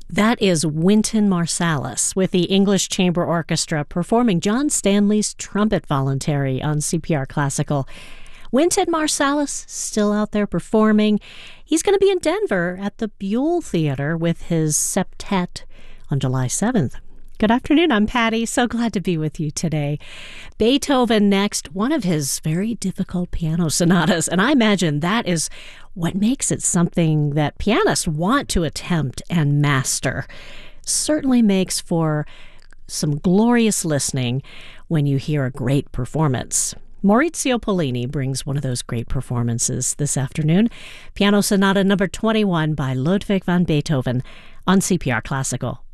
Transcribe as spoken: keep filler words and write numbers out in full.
That is Wynton Marsalis with the English Chamber Orchestra performing John Stanley's Trumpet Voluntary on C P R Classical. Wynton Marsalis still out there performing. He's going to be in Denver at the Buell Theater with his septet on July seventh. Good afternoon, I'm Patty. So glad to be with you today. Beethoven next, one of his very difficult piano sonatas, and I imagine that is what makes it something that pianists want to attempt and master. Certainly makes for some glorious listening when you hear a great performance. Maurizio Pollini brings one of those great performances this afternoon. Piano Sonata number twenty-one by Ludwig van Beethoven on C P R Classical.